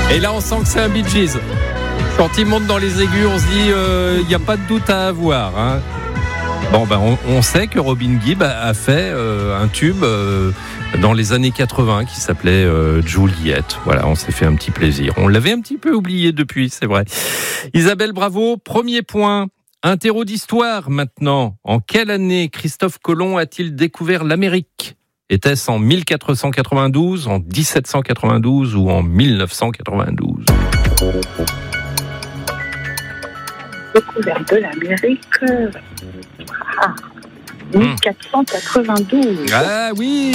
Et là, on sent que c'est un Bee Gees. Quand il monte dans les aigus, on se dit, il n'y a pas de doute à avoir. Hein. Bon, on sait que Robin Gibb a fait un tube dans les années 80 qui s'appelait Juliette. Voilà, on s'est fait un petit plaisir. On l'avait un petit peu oublié depuis, c'est vrai. Isabelle, bravo. Premier point. Un terreau d'histoire maintenant. En quelle année Christophe Colomb a-t-il découvert l'Amérique ? Était-ce en 1492, en 1792 ou en 1992 ? Découverte de l'Amérique. 1492. Ah oui.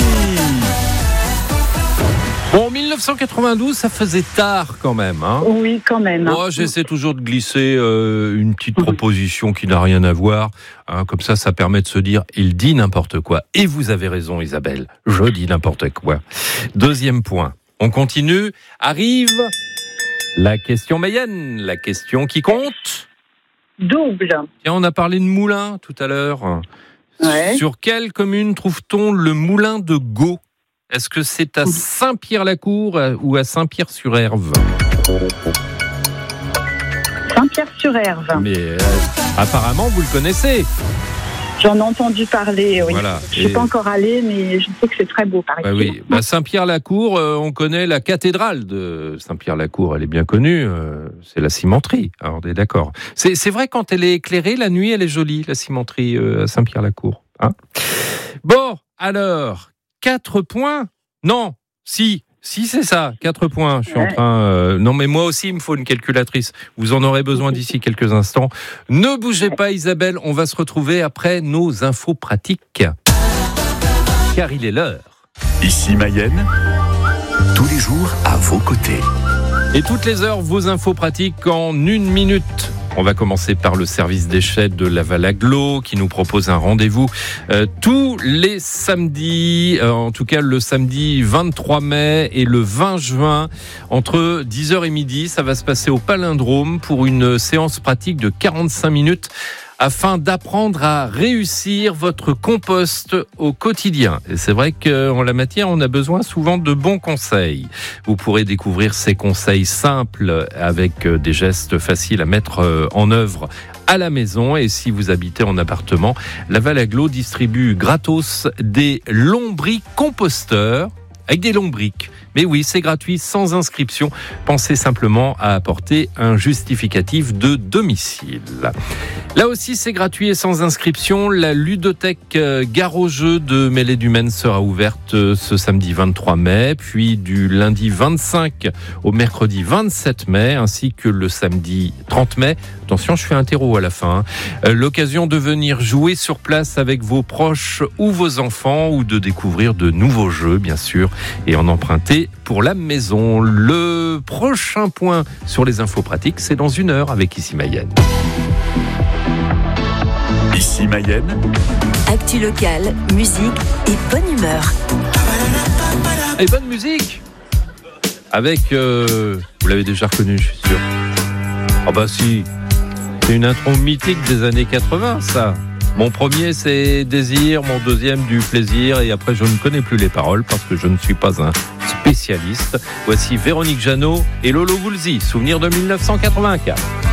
Bon, 1992, ça faisait tard quand même. Hein. Oui, quand même. Moi, j'essaie toujours de glisser une petite proposition qui n'a rien à voir. Hein, comme ça permet de se dire, il dit n'importe quoi. Et vous avez raison, Isabelle. Je dis n'importe quoi. Deuxième point. On continue. Arrive la question Mayenne. La question qui compte. Double. Tiens, on a parlé de moulin tout à l'heure. Ouais. Sur quelle commune trouve-t-on le moulin de Gau ? Est-ce que c'est à Saint-Pierre-la-Cour ou à Saint-Pierre-sur-Herve ? Saint-Pierre-sur-Herve. Mais apparemment, vous le connaissez. J'en ai entendu parler, oui. Voilà. Je ne suis pas encore allée, mais je sais que c'est très beau, par ici. Oui. Saint-Pierre-la-Cour, on connaît la cathédrale de Saint-Pierre-la-Cour. Elle est bien connue. C'est la cimenterie. Alors, on est d'accord. C'est vrai, quand elle est éclairée, la nuit, elle est jolie, la cimenterie à Saint-Pierre-la-Cour. Hein ? Bon, alors... 4 points ? Non, si c'est ça, 4 points. Je suis en train... Non, mais moi aussi, il me faut une calculatrice. Vous en aurez besoin d'ici quelques instants. Ne bougez pas, Isabelle, on va se retrouver après nos infos pratiques. Car il est l'heure. Ici Mayenne, tous les jours à vos côtés. Et toutes les heures, vos infos pratiques en 1 minute. On va commencer par le service déchets de Laval-Aglo qui nous propose un rendez-vous tous les samedis, en tout cas le samedi 23 mai et le 20 juin entre 10h et midi. Ça va se passer au Palindrome pour une séance pratique de 45 minutes afin d'apprendre à réussir votre compost au quotidien. Et c'est vrai qu'en la matière, on a besoin souvent de bons conseils. Vous pourrez découvrir ces conseils simples avec des gestes faciles à mettre en œuvre à la maison. Et si vous habitez en appartement, Laval-Aglo distribue gratos des lombricomposteurs avec des lombriques. Mais oui, c'est gratuit, sans inscription. Pensez simplement à apporter un justificatif de domicile. Là aussi, c'est gratuit et sans inscription. La ludothèque Gare aux Jeux de Mêlée-du-Maine sera ouverte ce samedi 23 mai, puis du lundi 25 au mercredi 27 mai, ainsi que le samedi 30 mai. Attention, je fais un terreau à la fin. L'occasion de venir jouer sur place avec vos proches ou vos enfants, ou de découvrir de nouveaux jeux, bien sûr, et en emprunter pour la maison. Le prochain point sur les infos pratiques, c'est dans 1 heure avec Ici Mayenne. Ici Mayenne. Actu locale, musique et bonne humeur. Et bonne musique avec, vous l'avez déjà reconnu, je suis sûr. Ah bah si, c'est une intro mythique des années 80, ça. Mon premier, c'est Désir, mon deuxième, du plaisir, et après, je ne connais plus les paroles parce que je ne suis pas un spécialiste. Voici Véronique Jeannot et Lolo Woolsey, souvenir de 1984.